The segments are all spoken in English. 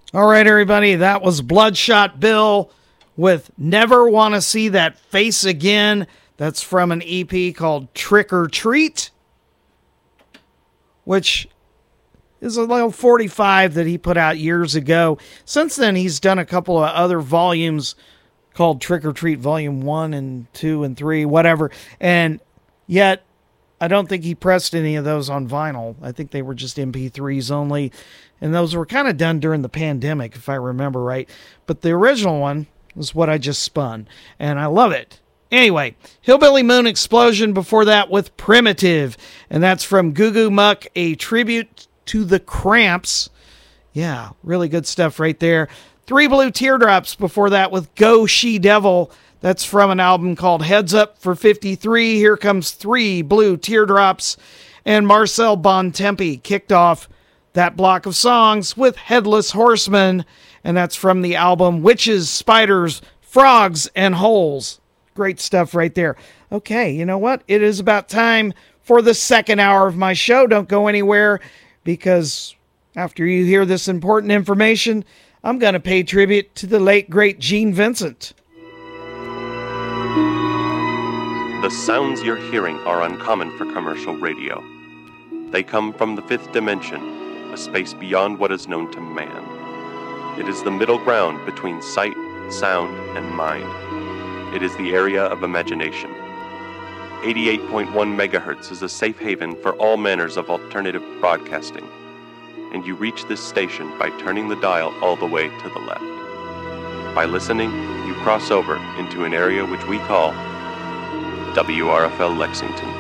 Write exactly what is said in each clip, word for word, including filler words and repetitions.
All right, everybody, that was Bloodshot Bill with Never Want to See That Face Again. That's from an E P called Trick or Treat, which is a little forty-five that he put out years ago. Since then, he's done a couple of other volumes called Trick or Treat Volume one and two and three, whatever. And yet, I don't think he pressed any of those on vinyl. I think they were just M P threes only. And those were kind of done during the pandemic, if I remember right. But the original one was what I just spun. And I love it. Anyway, Hillbilly Moon Explosion before that with Primitive. And that's from Goo Goo Muck, a tribute to the Cramps. Yeah, really good stuff right there. Three Blue Teardrops before that with Go She Devil. That's from an album called Heads Up for fifty-three. Here comes Three Blue Teardrops. And Marcel Bontempi kicked off that block of songs with Headless Horseman. And that's from the album Witches, Spiders, Frogs, and Holes. Great stuff right there. Okay, you know what? It is about time for the second hour of my show. Don't go anywhere, because after you hear this important information, I'm going to pay tribute to the late, great Gene Vincent. The sounds you're hearing are uncommon for commercial radio. They come from the fifth dimension, a space beyond what is known to man. It is the middle ground between sight, sound, and mind. It is the area of imagination. eighty-eight point one megahertz is a safe haven for all manners of alternative broadcasting, and you reach this station by turning the dial all the way to the left. By listening, you cross over into an area which we call W R F L Lexington.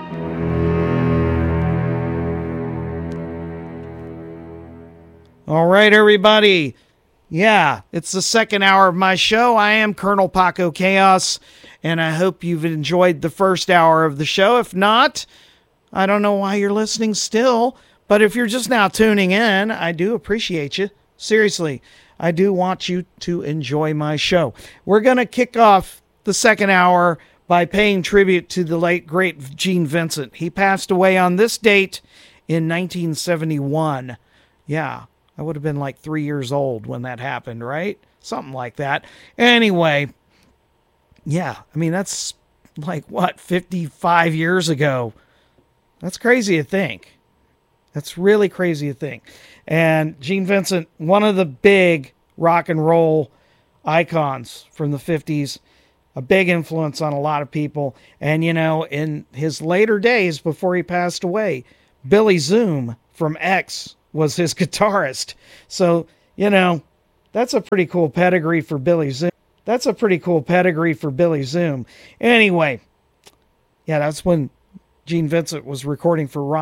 All right, everybody. Yeah, it's the second hour of my show. I am Colonel Paco Chaos, and I hope you've enjoyed the first hour of the show. If not, I don't know why you're listening still, but if you're just now tuning in, I do appreciate you. Seriously, I do want you to enjoy my show. We're going to kick off the second hour by paying tribute to the late, great Gene Vincent. He passed away on this date in nineteen seventy-one. Yeah. I would have been like three years old when that happened, right? Something like that. Anyway, yeah, I mean, that's like, what, fifty-five years ago? That's crazy to think. That's really crazy to think. And Gene Vincent, one of the big rock and roll icons from the fifties, a big influence on a lot of people. And, you know, in his later days before he passed away, Billy Zoom from X was his guitarist. So, you know, that's a pretty cool pedigree for Billy Zoom. That's a pretty cool pedigree for Billy Zoom. Anyway, yeah, that's when Gene Vincent was recording for Ron.